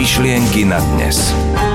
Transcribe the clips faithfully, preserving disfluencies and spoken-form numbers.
Myšlienky na dnes.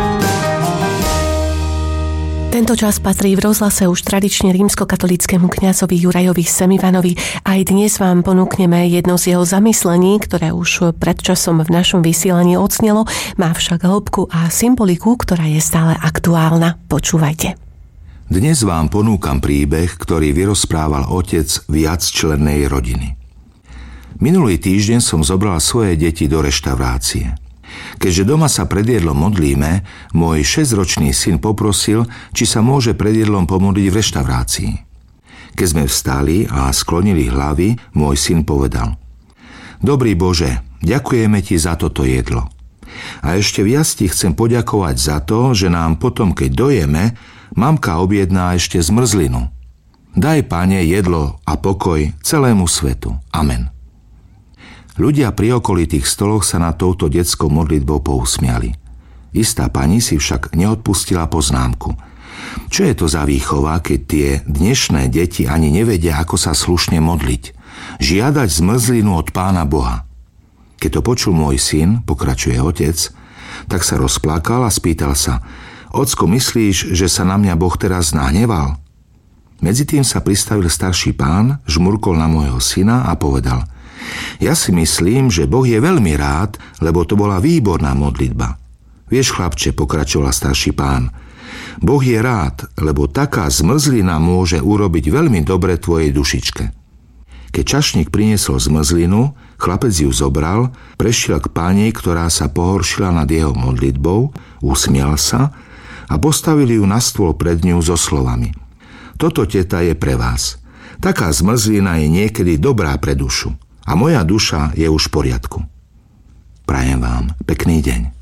Tento čas patrí v rozhlase už tradične rímskokatolíckemu kňazovi Jurajovi Semivanovi. Aj dnes vám ponúkneme jedno z jeho zamyslení, ktoré už pred časom v našom vysielaní odznelo, má však hĺbku a symboliku, ktorá je stále aktuálna. Počúvajte. Dnes vám ponúkam príbeh, ktorý vyrozprával otec viacčlennej rodiny. Minulý týždeň som zobral svoje deti do reštaurácie. Keďže doma sa pred jedlom modlíme, môj šesťročný syn poprosil, či sa môže pred jedlom pomodliť v reštaurácii. Keď sme vstali a sklonili hlavy, môj syn povedal: Dobrý Bože, ďakujeme ti za toto jedlo. A ešte viac ti chcem poďakovať za to, že nám potom, keď dojeme, mamka objedná ešte zmrzlinu. Daj, Pane, jedlo a pokoj celému svetu. Amen. Ľudia pri okolitých stoloch sa na touto detskou modlitbou pousmiali. Istá pani si však neodpustila poznámku. Čo je to za výchova, keď tie dnešné deti ani nevedia, ako sa slušne modliť? Žiadať zmrzlinu od Pána Boha. Keď to počul môj syn, pokračuje otec, tak sa rozplakal a spýtal sa: Ocko, myslíš, že sa na mňa Boh teraz nahneval? Medzitým sa pristavil starší pán, žmurkol na môjho syna a povedal: Ja si myslím, že Boh je veľmi rád, lebo to bola výborná modlitba. Vieš, chlapče, pokračoval starší pán, Boh je rád, lebo taká zmrzlina môže urobiť veľmi dobre tvojej dušičke. Keď čašník priniesol zmrzlinu, chlapec ju zobral, prešiel k pani, ktorá sa pohoršila nad jeho modlitbou, usmial sa a postavil ju na stôl pred ňu so slovami: Toto, teta, je pre vás. Taká zmrzlina je niekedy dobrá pre dušu. A moja duša je už v poriadku. Prajem vám pekný deň.